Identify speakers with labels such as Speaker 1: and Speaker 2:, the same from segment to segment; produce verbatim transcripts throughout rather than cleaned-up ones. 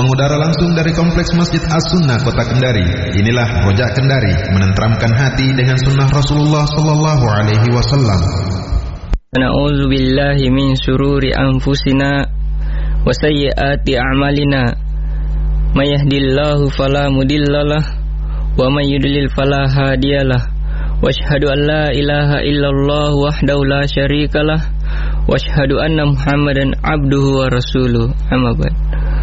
Speaker 1: Mengudara langsung dari Kompleks Masjid As-Sunnah Kota Kendari. Inilah Rojak Kendari, menenteramkan hati dengan sunnah Rasulullah sallallahu alaihi wasallam.
Speaker 2: Na'udzu billahi min syururi anfusina wa sayyiati a'malina. May yahdihillahu fala mudhillalah wa may yudlil fala hadiyalah. Wa asyhadu an la ilaha illallah wahdahu la syarikalah wa asyhadu anna Muhammadan abduhu wa rasuluh. Amma ba'd.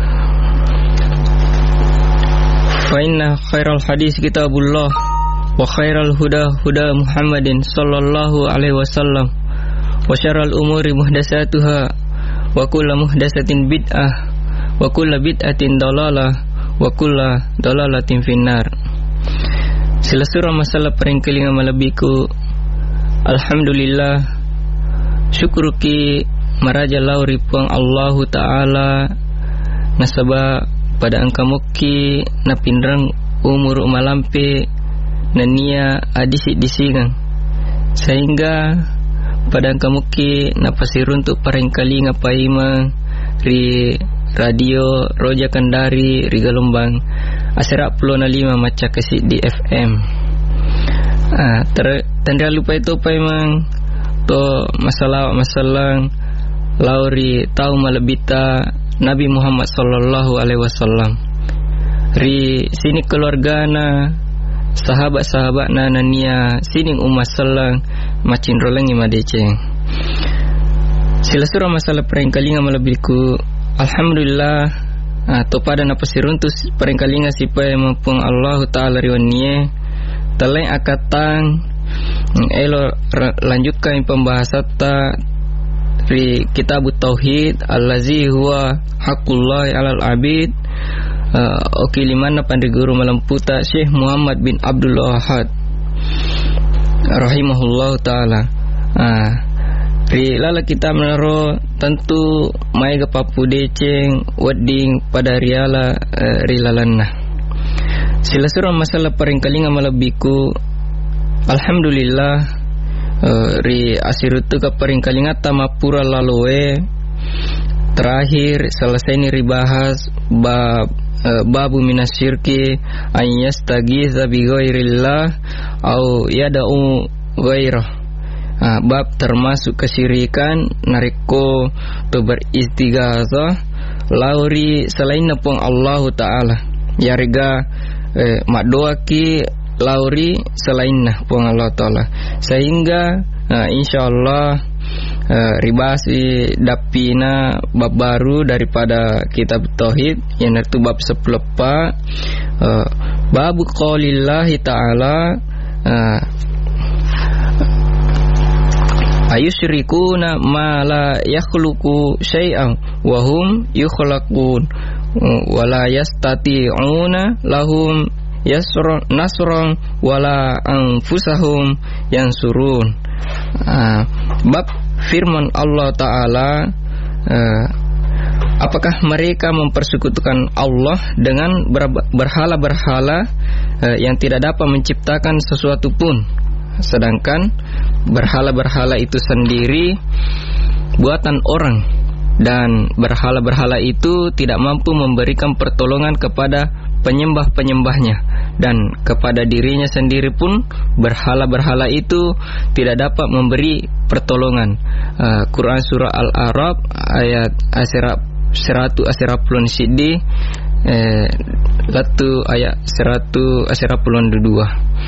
Speaker 2: Fa inna khairal hadis kitabullah wa khairal huda huda Muhammadin sallallahu alaihi wasallam wa syarrul umuri muhdatsatuha wa kullu muhdatsatin bid'ah wa kullu bid'atin dalalah wa kullu dalalatin finnar. Sila surah masalah peringkelinga malabiku. Alhamdulillah, syukuruki maraja lauri puang Allahu ta'ala nasaba pada angka muki na pindrang umur umalampe nania adisi disingang sehingga pada angka muki na pasiruntuk parengkali ngapaima ri radio Roja Kendari ri Galumbang asera puluh lima maca kasih di F M. Ah, ter tanda lupa itu pa emang to masalah masalah lauri tahu malabita Nabi Muhammad sallallahu alaihi wasallam. Ri sini keluargana, sahabat-sahabat nania, sini umat selang macin roleng ima deceng. Sila surah masalah perengkalinga malabiku. Alhamdulillah, ah, to pada napasiruntus perengkalinga sipai mampung Allah taala riwanie. Teleng akatang elo lanjutkan pembahasan ta fi kitab tauhid allazi huwa haqqullah 'alal 'abid. Uh, Oke limana pandai guru malamputa Syekh Muhammad bin Abdul Wahhab rahimahullah taala. Ah, ri lala kita menaro tentu mai ke papu deceng wedding pada riala uh, ri lalanna. Sila surah masalah peringkalinga malabiku. Alhamdulillah, Uh, ri asirutu ka peringkalinga tamapura lalue terakhir selesai ni ribahas bab uh, babu minasyirki ayyastaghiza bi ghairillah au yada'u ghairah. Uh, bab termasuk kesyirikan nariko to beristighatsah lauri selain nepung Allah taala yariga eh, madoaki lauri selainna puang Allah taala sehingga uh, insyaallah uh, ribasi dapina bab baru daripada kitab tauhid yang itu bab sepuluh uh, bab qaulillahi taala uh, ayusyrikuna ma la yakhluqu syai'an wa hum yukhlaqun wa la yastati'una lahum yasra nasran wala anfusahum yansurun. Uh, bab firman Allah taala, uh, apakah mereka mempersekutukan Allah dengan berhala-berhala uh, yang tidak dapat menciptakan sesuatu pun, sedangkan berhala-berhala itu sendiri buatan orang dan berhala-berhala itu tidak mampu memberikan pertolongan kepada penyembah-penyembahnya, dan kepada dirinya sendiri pun berhala-berhala itu tidak dapat memberi pertolongan. uh, Quran surah Al-A'raf ayat seratus asera puluh sidi eh, latu ayat seratus asera puluh dua.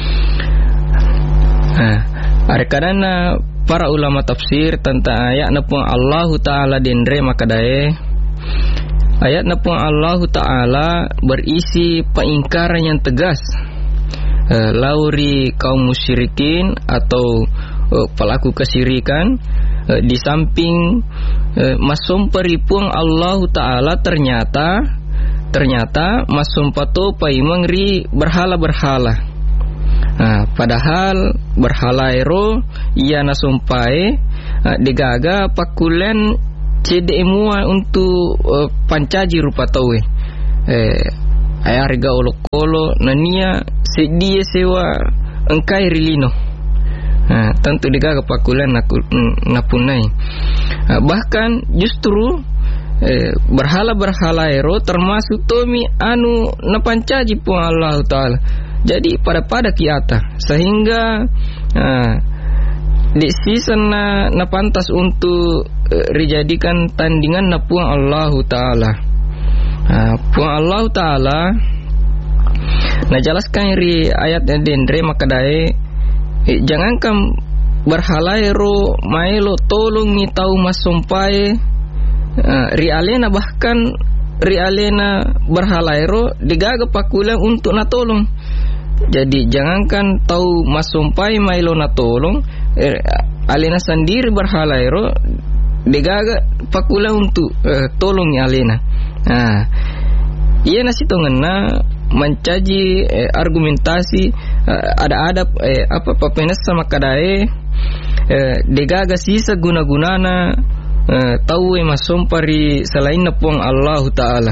Speaker 2: Nah, arkadana para ulama tafsir tentang ayat nepung Allah taala denre makadae. Ayat nepung Allah Ta'ala berisi peingkaran yang tegas uh, lauri kaum musyrikin atau uh, pelaku kesyirikan. uh, Di samping uh, masum peripuang Allah Ta'ala ternyata Ternyata masum patu paimengri berhala-berhala. Nah, padahal berhala ero ia nasumpai uh, digaga pakulen cede mua untuk uh, pancaji rupa tawe eh ayah harga olok-olok nania sedia sewa engkai rilino. Nah, tentu digaga pakulan napunai. Nah, bahkan justru eh, berhala-berhala ero termasuk tomi anu napancaji pun Allah Ta'ala. Jadi pada-pada kiata sehingga uh, di season na, na pantas untuk uh, dijadikan tandingan na puang Allah Ta'ala. uh, Puang Allah Ta'ala nah jelaskan ri ayatnya dendre makadae eh, jangankan berhala ero maelo tolong ni tahu masumpai uh, ri alena bahkan ri alena berhala ero digaga pakula untuk na tolong. Jadi jangankan tahu masumpai mailo na tolong eh, alena sendiri berhala ero digaga pakula untuk eh, tolong ni alena. Nah, iya nasi tongena mencaji eh, argumentasi eh, ada adab eh, apa papenas sama kadae eh, digaga sisa guna-gunana eh, tahu emas sompari selain napong Allah Ta'ala.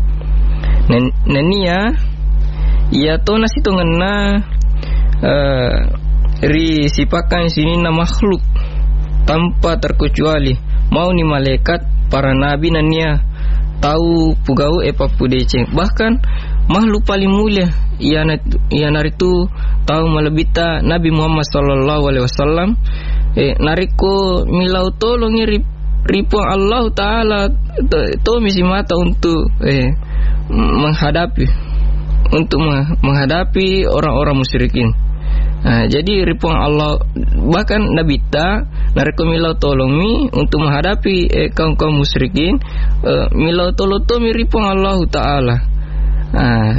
Speaker 2: Nenia ya to nasi tongena uh, ri sipakan sini na makhluk tanpa terkecuali mau ni malaikat para nabi nania tahu pugau epa pudece bahkan makhluk paling mulia iana iana itu tahu melebita Nabi Muhammad sallallahu alaihi wasallam eh nariko milau tolong ri ripuang Allah Ta'ala to, to misi mata untuk eh menghadapi untuk menghadapi orang-orang musyrikin. Nah, jadi ripuang Allah bahkan Nabi ta nareko milau tolong mi untuk menghadapi eh, kaum-kaum musyrikin eh, milau tolong to mi ripuang Allah Ta'ala. Nah,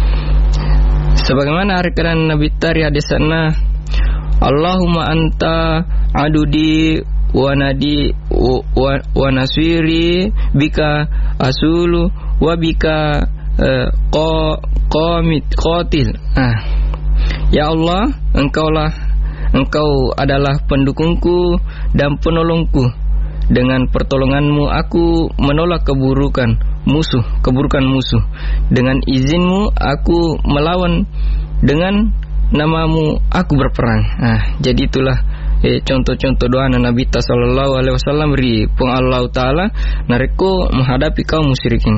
Speaker 2: sebagaimana arikanan Nabi tari hadisana Allahumma anta adudi wa nadi wa, wa nasiri bika asulu wa bika uh, qamit qatil. Ah, ya Allah, engkaulah engkau adalah pendukungku dan penolongku. Dengan pertolonganmu aku menolak keburukan musuh, keburukan musuh. Dengan izinmu aku melawan, dengan namamu aku berperang. Ah, jadi itulah eh, contoh-contoh doa Nabi sallallahu alaihi wasallam ri pung Allah Ta'ala nareko menghadapi kaum musyrikin.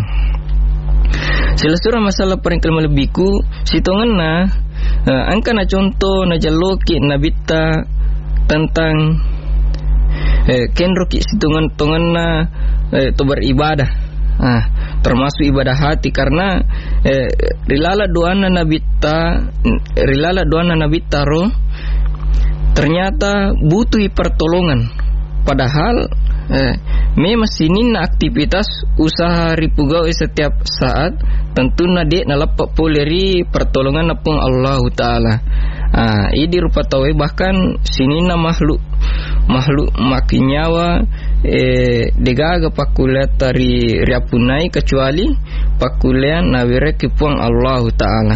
Speaker 2: Selasura masalah peringkal melebiku sitonganna uh, angka na contoh na jaloki nabita tentang eh, kenroki sitongan tonganna eh, to beribadah. Ah, termasuk ibadah hati karena eh, rilala doana nabita rilala doana nabita roh ternyata butuh pertolongan padahal eh, memang sini na aktivitas usaha ripugau setiap saat tentu nade nalapak poleri pertolongan napung Allah Ta'ala. Ah, ini rupa tawe bahkan sini na makhluk makhluk makin nyawa eh, degaga pakulia tari riapunai kecuali pakulia nawire kipuang Allah Ta'ala.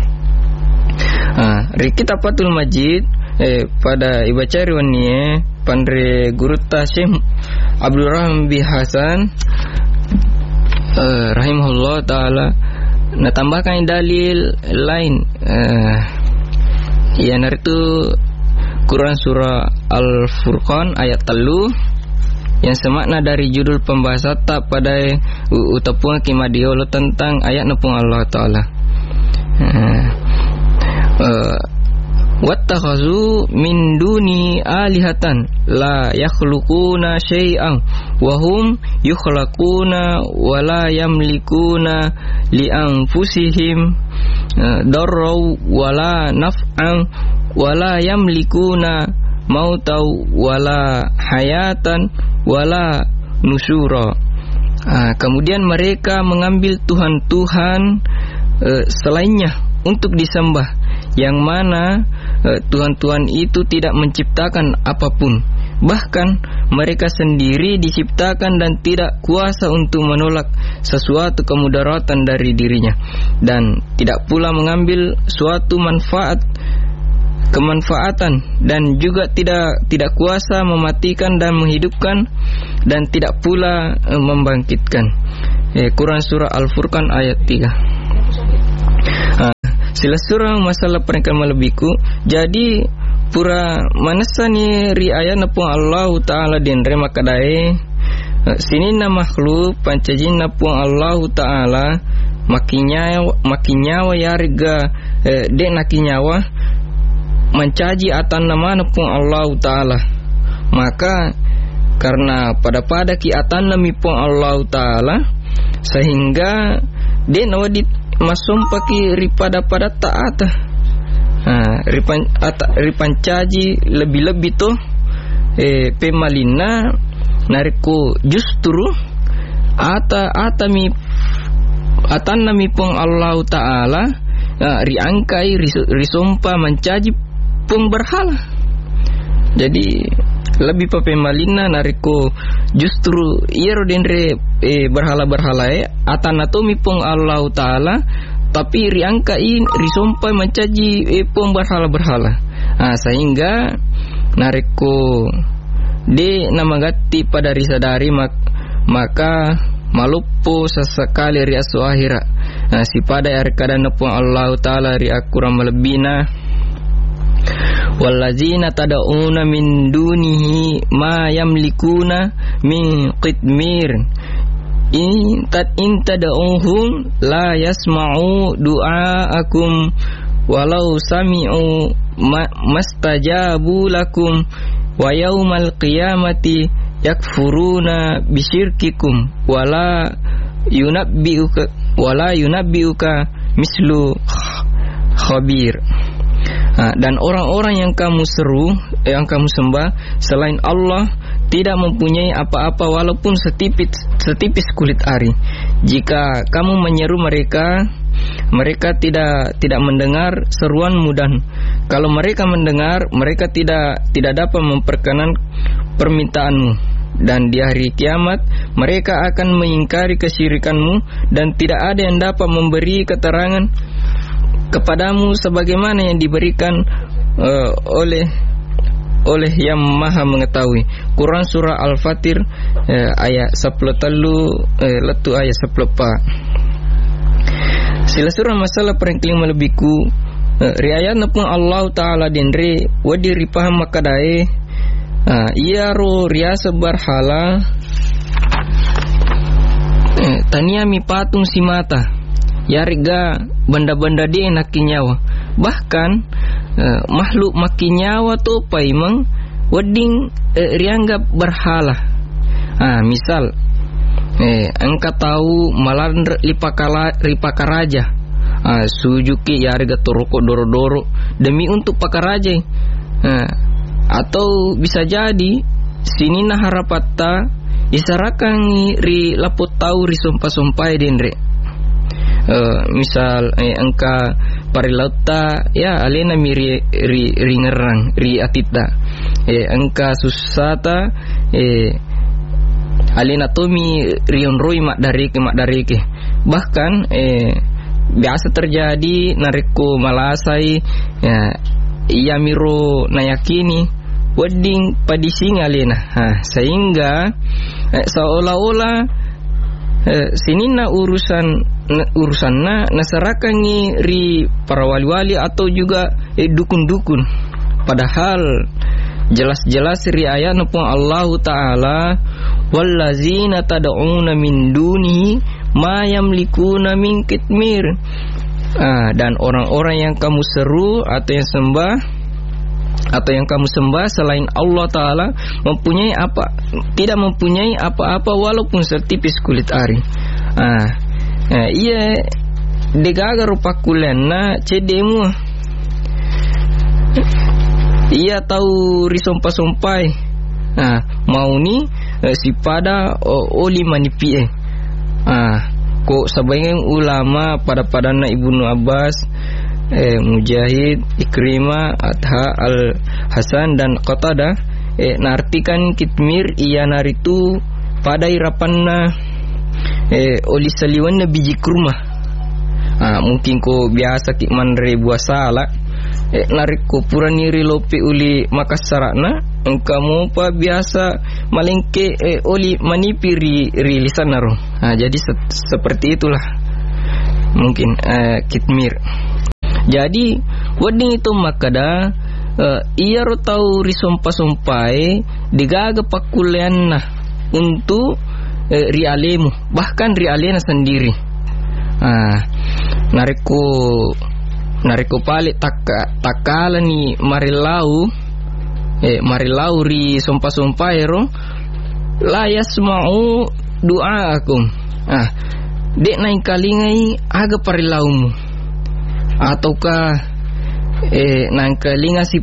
Speaker 2: Ah, rikit apatul majid eh, pada ibaca riwani pandre guru Syekh Abdul Rahman bin Hasan uh, rahimahullah ta'ala nah tambahkan dalil lain uh, ya naritu Quran surah Al-Furqan ayat telu yang semakna dari judul pembahasan tak pada utapung kimadiolo tentang ayat nepung Allah Ta'ala. uh, uh, wattakhazu min duni alihatan la yakhluquna syai'an wa hum yukhlaquna wa la yamlikuna li anfusihim darraw wa la naf'an wa la yamlikuna mautau wa la hayatan wa la nusura. Ah, kemudian mereka mengambil Tuhan-Tuhan eh, selainnya untuk disembah, yang mana eh, Tuhan-Tuhan itu tidak menciptakan apapun, bahkan mereka sendiri diciptakan dan tidak kuasa untuk menolak sesuatu kemudaratan dari dirinya, dan tidak pula mengambil suatu manfaat kemanfaatan, dan juga tidak tidak kuasa mematikan dan menghidupkan, dan tidak pula eh, membangkitkan. eh, Quran surah Al-Furqan ayat tiga. ah, Sila surah masalah peringkat melebiku. Jadi pura manasani riaya napung Allah Ta'ala den rema kadae Sinina makhluk pancajinna pun Allah Ta'ala makinyawa makinyawa yarga eh, dek nakinyawa mencaji atan nama pun Allah Ta'ala. Maka karena pada pada ki atan nami pun Allah Ta'ala sehingga dek nawadit masum paki ripada pada taat. Nah, ripan ata, ripan caji lebih-lebih tuh eh pemalina nariku justru ata atami atan nami pun Allah Ta'ala uh, riangkai risompa mencaji pun berhala. Jadi lebih pepemalina nariku justru iero denre eh, berhala-berhala eh atan atomi pun Allah Ta'ala tapi riangkai risompa mencaji eh, pun berhala-berhala. Nah, sehingga nariku di nama gati pada risadari mak, maka malupo sesekali ri asu akhirat. Nah, si pada arkadana pun Allah Ta'ala ri akuram melebina wallazina tad'una min dunihi ma yamlikuna min qitmir in tad in tad'uhum la yasma'u du'aakum walau sami'u ma, mastajabu lakum wa yaumal qiyamati yakfuruna bisyirkikum wala yunabbiuka wala yunabbiuka mislu khabir. Nah, dan orang-orang yang kamu seru, yang kamu sembah selain Allah tidak mempunyai apa-apa walaupun setipis setipis kulit ari. Jika kamu menyeru mereka, mereka tidak tidak mendengar seruanmu, dan kalau mereka mendengar, mereka tidak tidak dapat memperkenan permintaanmu. Dan di hari kiamat mereka akan mengingkari kesyirikanmu dan tidak ada yang dapat memberi keterangan kepadamu sebagaimana yang diberikan uh, oleh oleh yang maha mengetahui. Quran surah Al-Fatir uh, ayat sepuluh telu uh, letu ayat sepuluh pa. Sila surah masalah perengkeling melebiku uh, riayatna pun Allah Ta'ala denre wadi ripaham makadae uh, iya ro riasa berhala uh, taniami patung si mata yariga benda-benda dia nak nyawa. Bahkan uh, makhluk makin nyawa tu apa imang wedding uh, rianggap berhala. Ah, misal eh engkau tahu malan lipakala ripakaraja. Ah, sujuki yariga toroko doro-doro demi untuk pakaraja. Ah, atau bisa jadi sini nah harapatta isarakan ri laput tahu ri sumpah-sumpah denre. Uh, misal eh, engka parilauta ya alena miri ri ri ngerang ri atita eh, engka susata eh, alena tomi rion roi mak dari ke mak dari ke. Bahkan eh, biasa terjadi nariku malasai ya iya miro nayakini wedding padising alena. Ha, sehingga eh, seolah-olah Eh, sini na urusan na, urusan na nasarakangi ri para wali-wali atau juga eh, dukun-dukun. Padahal jelas-jelas ri ayat pun Allah Ta'ala wallazina tad'una min dunihi ma yamlikuna min kitmir. Ah, dan orang-orang yang kamu seru atau yang sembah atau yang kamu sembah selain Allah Ta'ala mempunyai apa tidak mempunyai apa-apa walaupun setipis kulit ari. Ah, eh, iya degaga rupa kulena cedemu. Iya tahu risompa-sompai. Ah, mau ni eh, si pada oh, oli manipi eh. Ah, kok sebagian ulama pada padana Ibnu Abbas, Eh, Mujahid, Ikrimah, Atha, Al-Hasan dan Qatadah eh, nartikan kitmir iya naritu pada irapanna eh, oli saliwanna biji kurma. Ah, mungkin ko biasa ki manre buah salak eh, narik ko purani rilopi uli makasarana engkamu pa biasa malengke eh, oli manipi ri, ri lisan naro. Ah, jadi se- seperti itulah mungkin eh, kitmir. Jadi wedding itu makada uh, iya ro tau risompa-sompai digaga pakulean nah untuk eh, rialemu, bahkan rialena sendiri. Ah, nareko nareko pale taka takala ni marilau eh marilau ri sompa-sompa ero la yasma'u du'aakum. Ah, dek nai kalingai aga parilaumu ataukah eh nang kalinga si